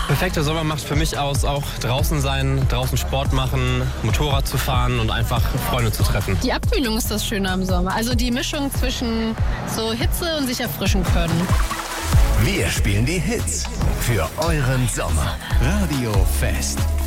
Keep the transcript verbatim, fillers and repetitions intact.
Perfekter Sommer macht für mich aus, auch draußen sein, draußen Sport machen, Motorrad zu fahren und einfach Freunde zu treffen. Die Abkühlung ist das Schöne am Sommer. Also die Mischung zwischen so Hitze und sich erfrischen können. Wir spielen die Hits für euren Sommer. Radio Fest.